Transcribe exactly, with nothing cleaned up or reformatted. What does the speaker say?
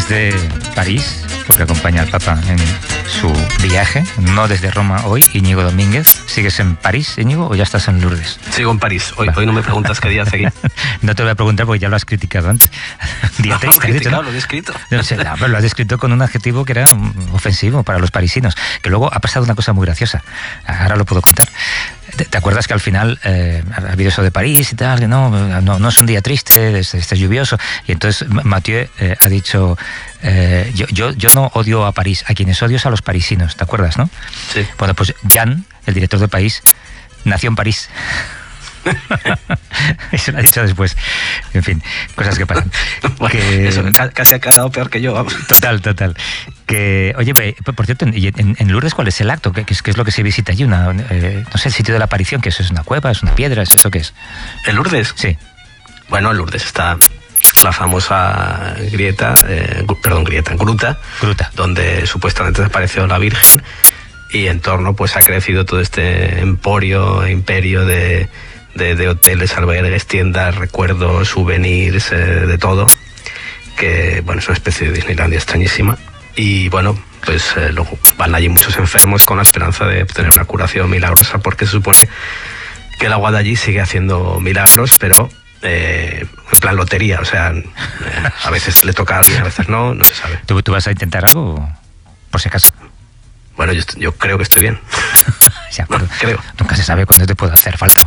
desde París, porque acompaña al Papa en su viaje, no desde Roma hoy, Íñigo Domínguez. ¿Sigues en París, Íñigo, o ya estás en Lourdes? Sigo en París. Hoy, hoy no me preguntas qué día seguí. No te lo voy a preguntar porque ya lo has criticado antes. Día no, triste, lo, dicho, ¿no? lo he descrito. No sé, no, pero lo has descrito con un adjetivo que era ofensivo para los parisinos, que luego ha pasado una cosa muy graciosa. Ahora lo puedo contar. ¿Te, te acuerdas que al final eh, ha habido eso de París y tal? Que no, no, no es un día triste, es, es lluvioso. Y entonces Mathieu eh, ha dicho, eh, yo, yo, yo no odio a París, a quienes odio es a los parisinos, ¿te acuerdas, no? Sí. Bueno, pues Jan, el director de París, nació en París. Eso lo ha dicho después. En fin, cosas que pasan. Bueno, que, eso, casi ha quedado peor que yo, vamos. Total, total. Que, oye, por cierto, en, en Lourdes, ¿cuál es el acto? ¿Qué, qué, es, qué es lo que se visita allí? Una, eh, no sé, el sitio de la aparición, que eso es una cueva, es una piedra, ¿es eso qué es? ¿En Lourdes? Sí. Bueno, en Lourdes está la famosa grieta, eh, perdón, grieta, gruta, gruta, donde supuestamente desapareció la Virgen, y en torno pues ha crecido todo este emporio, imperio de... De, de hoteles, albergues, tiendas, recuerdos, souvenirs, eh, de todo, que bueno, es una especie de Disneylandia extrañísima. Y bueno, pues eh, luego van allí muchos enfermos con la esperanza de obtener una curación milagrosa, porque se supone que el agua de allí sigue haciendo milagros, pero eh, en plan lotería, o sea, eh, a veces le toca a alguien, a veces no, no se sabe. ¿Tú, tú vas a intentar algo, por si acaso? Bueno, yo, yo creo que estoy bien. Sí, bueno, creo. Nunca se sabe cuándo te puede hacer falta